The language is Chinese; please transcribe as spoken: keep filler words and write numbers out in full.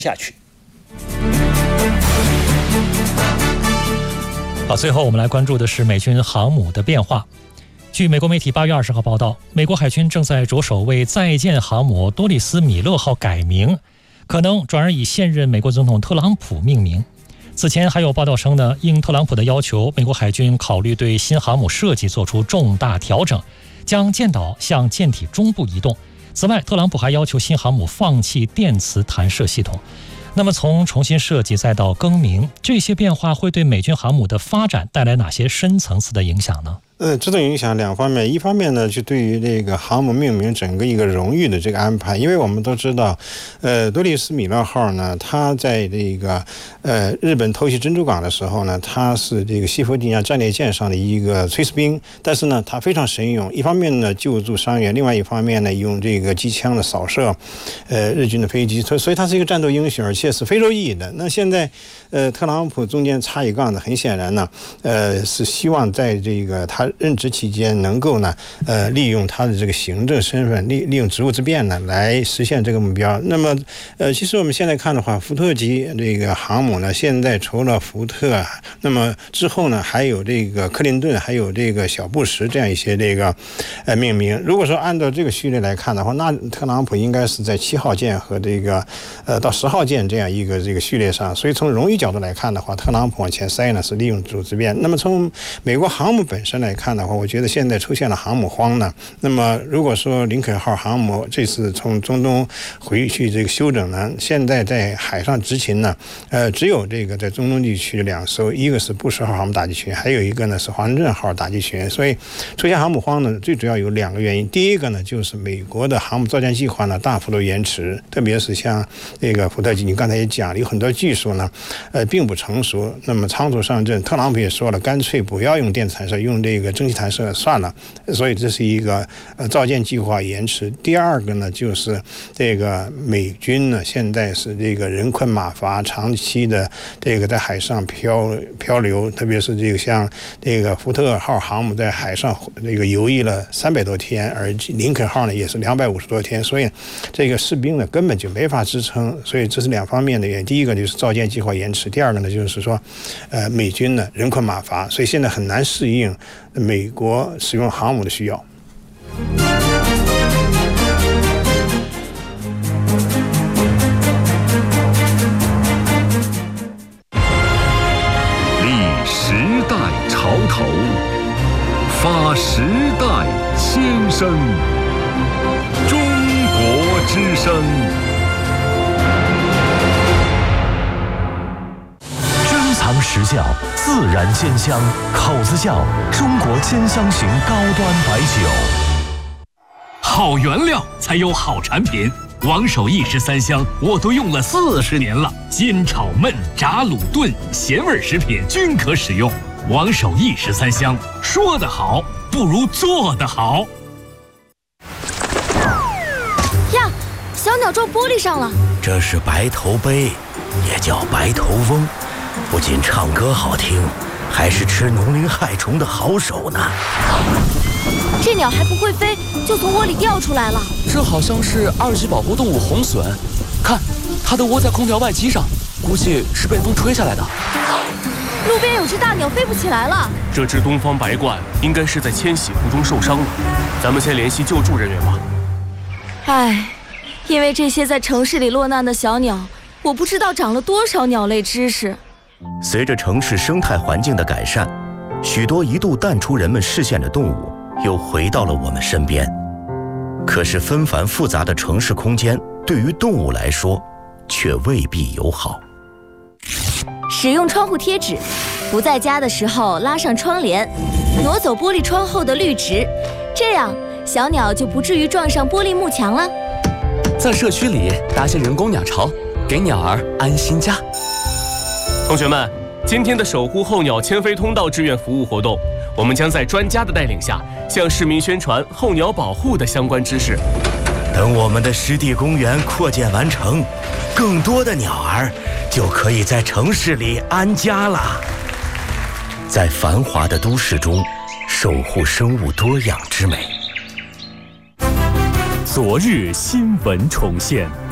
下去。 好，最后我们来关注的是美军航母的变化。据美国媒体八月二十号报道，美国海军正在着手为在建航母多利斯米勒号改名，可能转而以现任美国总统特朗普命名。此前还有报道称呢，应特朗普的要求，美国海军考虑对新航母设计做出重大调整，将舰岛向舰体中部移动。此外，特朗普还要求新航母放弃电磁弹射系统。那么从重新设计再到更名，这些变化会对美军航母的发展带来哪些深层次的影响呢？ 呃，这种影响两方面，一方面呢，就对于这个航母命名整个一个荣誉的这个安排，因为我们都知道，呃，多利斯米勒号呢，它在这个呃日本偷袭珍珠港的时候呢，它是这个西弗吉尼亚战列舰上的一个炊事兵，但是呢，它非常神勇，一方面呢救助伤员，另外一方面呢用这个机枪的扫射，呃日军的飞机，所以所以它是一个战斗英雄，而且是非洲裔的。那现在呃特朗普中间插一杠的，很显然呢，呃是希望在这个他任职期间能够呢，呃，利用他的这个行政身份，利利用职务之便呢，来实现这个目标。那么，呃，其实我们现在看的话，福特级这个航母呢，现在除了福特，那么之后呢，还有这个克林顿，还有这个小布什这样一些这个呃命名。如果说按照这个序列来看的话，那特朗普应该是在七号舰和这个呃到十号舰这样一个这个序列上。所以从荣誉角度来看的话，特朗普往前塞呢是利用职务之便。那么从美国航母本身来看的话，我觉得现在出现了航母荒呢。那么如果说林肯号航母这次从中东回去这个休整呢，现在在海上执勤呢，呃，只有这个在中东地区两艘，一个是布什号航母打击群，还有一个呢是华盛顿号打击群。所以出现航母荒呢，最主要有两个原因。第一个呢，就是美国的航母造舰计划呢大幅度延迟，特别是像这个福特级，你刚才也讲了，有很多技术呢，呃，并不成熟，那么仓促上阵。特朗普也说了，干脆不要用电磁弹射，用这个蒸汽弹射算了。所以这是一个呃造舰计划延迟。第二个呢，就是这个美军呢现在是这个人困马乏，长期的这个在海上漂漂流，特别是这个像这个福特号航母在海上这个游弋了三百多天，而林肯号呢也是两百五十多天，所以这个士兵呢根本就没法支撑。所以这是两方面的原因。第一个就是造舰计划延迟，第二个呢就是说，呃美军呢人困马乏，所以现在很难适应美国使用航母的需要。 立时代潮头，发时代先声，中国之声。 珍藏实窖，自然鲜香，口子窖中国兼香型高端白酒。 好原料才有好产品，王守义十三香我都用了四十年了，煎炒焖炸卤炖咸味食品均可使用。王守义十三香，说得好不如做得好。 呀，小鸟撞玻璃上了。 这是白头鹎，也叫白头翁，不仅唱歌好听，还是吃农林害虫的好手呢。 这鸟还不会飞，就从窝里掉出来了。 这好像是二级保护动物红隼，看，它的窝在空调外机上，估计是被风吹下来的。 路边有只大鸟飞不起来了。 这只东方白鹳应该是在迁徙途中受伤了，咱们先联系救助人员吧。 唉，因为这些在城市里落难的小鸟，我不知道长了多少鸟类知识。 随着城市生态环境的改善，许多一度淡出人们视线的动物又回到了我们身边。可是纷繁复杂的城市空间对于动物来说却未必友好。 使用窗户贴纸，不在家的时候拉上窗帘，挪走玻璃窗后的绿植，这样小鸟就不至于撞上玻璃幕墙了。 在社区里搭些人工鸟巢，给鸟儿安心家。 同学们，今天的守护候鸟迁飞通道志愿服务活动，我们将在专家的带领下，向市民宣传候鸟保护的相关知识。 等我们的湿地公园扩建完成，更多的鸟儿就可以在城市里安家了。在繁华的都市中，守护生物多样之美。 昨日新闻重现。